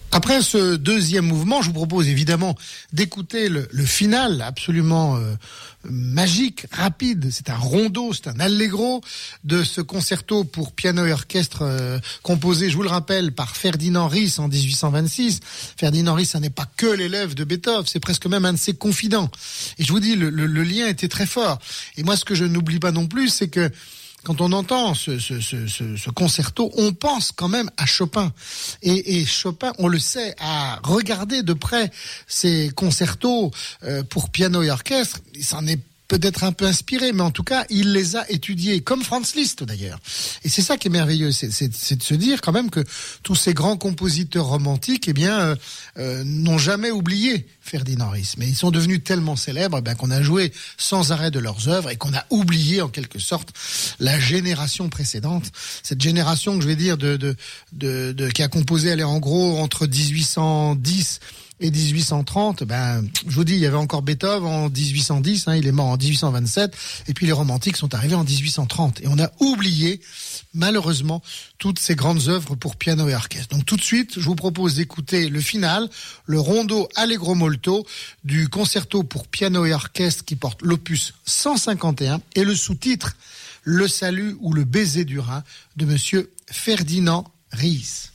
Après ce deuxième mouvement, je vous propose évidemment d'écouter le final absolument magique, rapide. C'est un rondo, c'est un allegro de ce concerto pour piano et orchestre composé, je vous le rappelle, par Ferdinand Ries en 1826. Ferdinand Ries, ça n'est pas que l'élève de Beethoven, c'est presque même un de ses confidents. Et je vous dis, le lien était très fort. Et moi, ce que je n'oublie pas non plus, c'est que quand on entend ce concerto, on pense quand même à Chopin. Et Chopin, on le sait, a regardé de près ces concertos pour piano et orchestre. Il s'en est peut-être un peu inspiré, mais en tout cas, il les a étudiés, comme Franz Liszt d'ailleurs. Et c'est ça qui est merveilleux, c'est de se dire quand même que tous ces grands compositeurs romantiques, n'ont jamais oublié Ferdinand Ries. Mais ils sont devenus tellement célèbres qu'on a joué sans arrêt de leurs œuvres et qu'on a oublié en quelque sorte la génération précédente. Cette génération que je vais dire qui a composé, en gros, entre 1810 et 1830, je vous dis, il y avait encore Beethoven en 1810, il est mort en 1827, et puis les romantiques sont arrivés en 1830. Et on a oublié, malheureusement, toutes ces grandes œuvres pour piano et orchestre. Donc tout de suite, je vous propose d'écouter le final, le rondo Allegro molto du concerto pour piano et orchestre qui porte l'opus 151 et le sous-titre Le salut ou le baiser du Rhin de monsieur Ferdinand Ries.